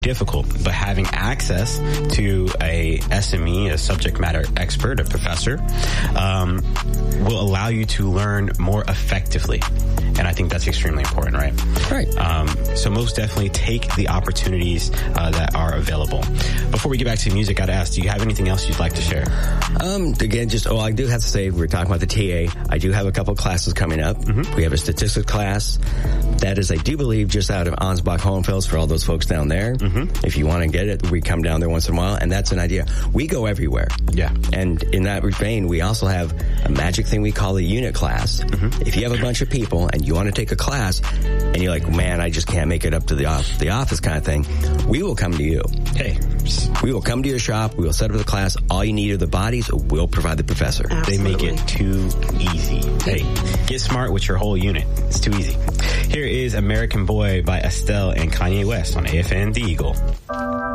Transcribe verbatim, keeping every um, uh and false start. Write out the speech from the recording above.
difficult, but having access to a S M E, a subject matter expert, a professor, um, will allow you to learn more effectively. And I think that's extremely important, right? Right. Um, so most definitely take the opportunities uh, that are available. Before we get back to music, I'd ask, do you have anything else you'd like to share? Um, again, just, oh, I do have to say, we're talking about the T A. I do have a couple classes coming up. Mm-hmm. We have a statistics class. That is, I do believe, just out of Ansbach Hohenfels for all those folks down there. Mm-hmm. If you want to get it, we come down there once in a while, and that's an idea. We go everywhere. Yeah. And in that vein, we also have a magic thing we call a unit class. Mm-hmm. If you have a bunch of people and you want to take a class, and you're like, man, I just can't make it up to the, off- the office kind of thing, we will come to you. Hey. We will come to your shop. We will set up the class. All you need are the bodies. We'll provide the professor. Absolutely. They make it too easy. Hey, get smart with your whole unit. It's too easy. Here is American Boy by Estelle and Kanye West on A F N The Eagle.